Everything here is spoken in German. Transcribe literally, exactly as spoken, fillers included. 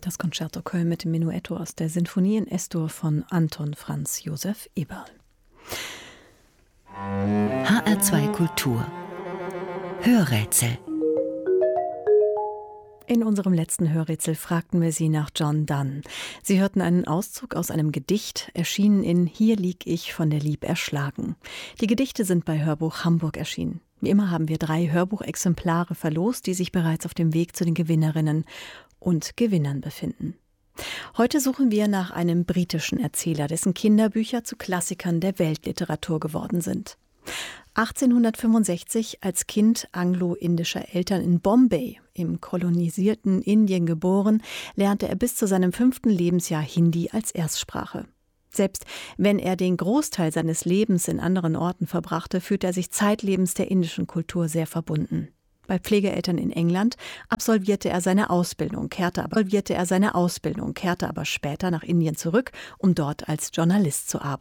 Das Concerto Köln mit dem Menuetto aus der Sinfonie in S-Dur von Anton Franz Josef Eberl. H R zwei Kultur Hörrätsel. In unserem letzten Hörrätsel fragten wir Sie nach John Donne. Sie hörten einen Auszug aus einem Gedicht, erschienen in Hier lieg ich von der Lieb erschlagen. Die Gedichte sind bei Hörbuch Hamburg erschienen. Wie immer haben wir drei Hörbuchexemplare verlost, die sich bereits auf dem Weg zu den Gewinnerinnen und Gewinnern befinden. Heute suchen wir nach einem britischen Erzähler, dessen Kinderbücher zu Klassikern der Weltliteratur geworden sind. achtzehnhundertfünfundsechzig als Kind anglo-indischer Eltern in Bombay, im kolonisierten Indien geboren, lernte er bis zu seinem fünften Lebensjahr Hindi als Erstsprache. Selbst wenn er den Großteil seines Lebens in anderen Orten verbrachte, fühlte er sich zeitlebens der indischen Kultur sehr verbunden. Bei Pflegeeltern in England absolvierte er seine Ausbildung, kehrte aber, absolvierte er seine Ausbildung, kehrte aber später nach Indien zurück, um dort als Journalist zu arbeiten.